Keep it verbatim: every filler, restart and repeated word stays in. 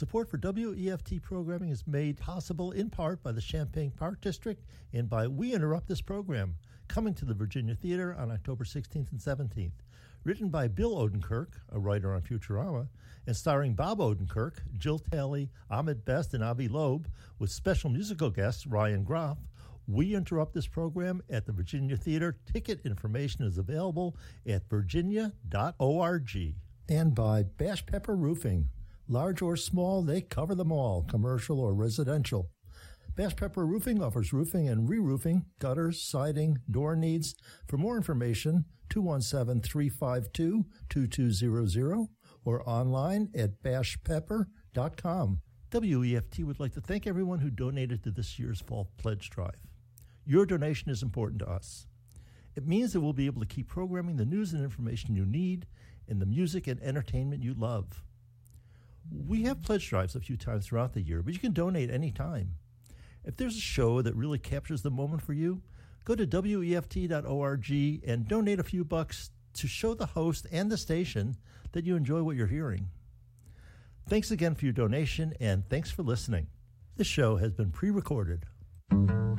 Support for W E F T programming is made possible in part by the Champaign Park District and by We Interrupt This Program, coming to the Virginia Theater on October sixteenth and seventeenth. Written by Bill Odenkirk, a writer on Futurama, and starring Bob Odenkirk, Jill Talley, Ahmed Best, and Avi Loeb, with special musical guests Ryan Groff. We Interrupt This Program at the Virginia Theater. Ticket information is available at virginia dot org. And by Bash Pepper Roofing. Large or small, they cover them all, commercial or residential. Bash Pepper Roofing offers roofing and re-roofing, gutters, siding, door needs. For more information, two one seven, three five two, two two zero zero or online at bash pepper dot com. W E F T would like to thank everyone who donated to this year's Fall Pledge Drive. Your donation is important to us. It means that we'll be able to keep programming the news and information you need and the music and entertainment you love. We have pledge drives a few times throughout the year, but you can donate anytime. If there's a show that really captures the moment for you, go to W E F T dot org and donate a few bucks to show the host and the station that you enjoy what you're hearing. Thanks again for your donation, and thanks for listening. This show has been pre-recorded.